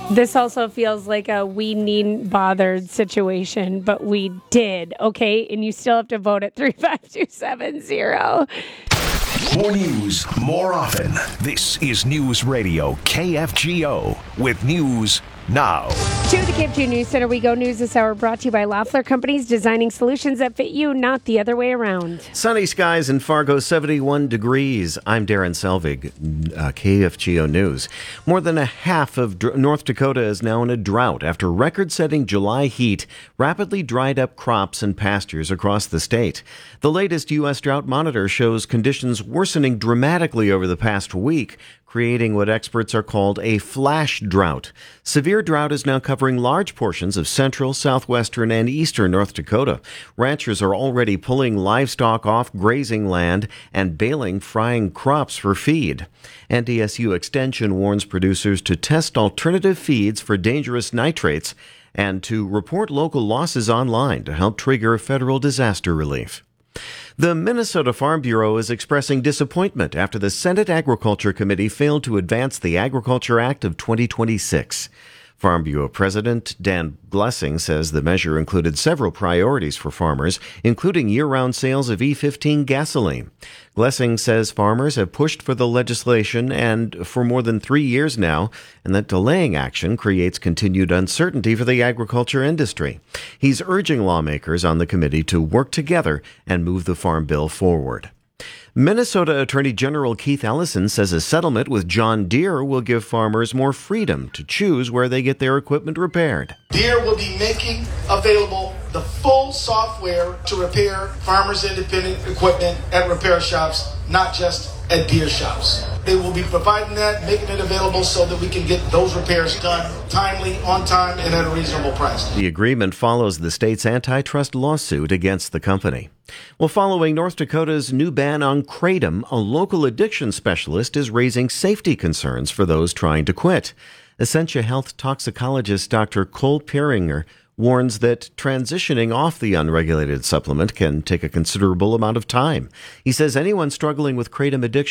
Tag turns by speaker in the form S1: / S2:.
S1: This also feels like a we needn't bothered situation, but we did, okay? And you still have to vote at 35270.
S2: More news, more often. This is News Radio KFGO with news now.
S1: To the KFGO News Center we go. News this hour brought to you by Loeffler Companies, designing solutions that fit you, not the other way around.
S3: Sunny skies in Fargo, 71 degrees. I'm Darren Selvig, KFGO News. More than a half of North Dakota is now in a drought after record-setting July heat rapidly dried up crops and pastures across the state. The latest U.S. Drought Monitor shows conditions worsening dramatically over the past week, creating what experts are called a flash drought. Severe drought is now covering large portions of central, southwestern, and eastern North Dakota. Ranchers are already pulling livestock off grazing land and baling frying crops for feed. NDSU Extension warns producers to test alternative feeds for dangerous nitrates and to report local losses online to help trigger federal disaster relief. The Minnesota Farm Bureau is expressing disappointment after the Senate Agriculture Committee failed to advance the Agriculture Act of 2026. Farm Bureau President Dan Glessing says the measure included several priorities for farmers, including year-round sales of E15 gasoline. Glessing says farmers have pushed for the legislation and for more than 3 years now, and that delaying action creates continued uncertainty for the agriculture industry. He's urging lawmakers on the committee to work together and move the farm bill forward. Minnesota Attorney General Keith Ellison says a settlement with John Deere will give farmers more freedom to choose where they get their equipment repaired.
S4: Deere will be making available the full software to repair farmers' independent equipment at repair shops, not just at Deere shops. They will be providing that, making it available so that we can get those repairs done timely, on time, and at a reasonable price.
S3: The agreement follows the state's antitrust lawsuit against the company. Well, following North Dakota's new ban on kratom, a local addiction specialist is raising safety concerns for those trying to quit. Essentia Health toxicologist Dr. Cole Peringer warns that transitioning off the unregulated supplement can take a considerable amount of time. He says anyone struggling with kratom addiction